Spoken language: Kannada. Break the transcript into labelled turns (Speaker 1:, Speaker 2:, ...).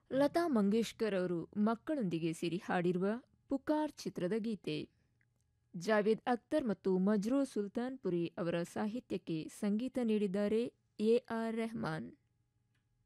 Speaker 1: ಲತಾ ಮಂಗೇಶ್ಕರ್ ಅವರು ಮಕ್ಕಳೊಂದಿಗೆ ಸೇರಿ ಹಾಡಿರುವ ಪುಕಾರ್ ಚಿತ್ರದ ಗೀತೆ. ಜಾವೇದ್ ಅಖ್ತರ್ ಮತ್ತು ಮಜ್ರೂ ಸುಲ್ತಾನ್ಪುರಿ ಅವರ ಸಾಹಿತ್ಯಕ್ಕೆ ಸಂಗೀತ ನೀಡಿದ್ದಾರೆ ಎ ಆರ್ ರೆಹಮಾನ್.